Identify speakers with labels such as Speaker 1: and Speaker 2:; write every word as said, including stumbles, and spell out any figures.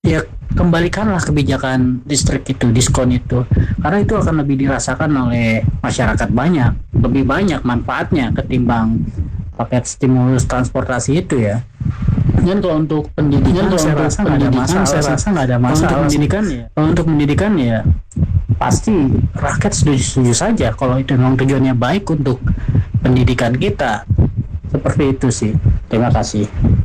Speaker 1: ya kembalikanlah kebijakan distrik itu, diskon itu, karena itu akan lebih dirasakan oleh masyarakat banyak, lebih banyak manfaatnya ketimbang paket stimulus transportasi itu ya. Dan kalau untuk pendidikan, kalau saya rasa nggak ada masalah. Saya rasa nggak ada masalah. Untuk pendidikan ya, kalau untuk pendidikan ya pasti rakyat setuju-setuju saja kalau itu memang tujuannya baik untuk pendidikan kita. Seperti itu sih. Terima kasih.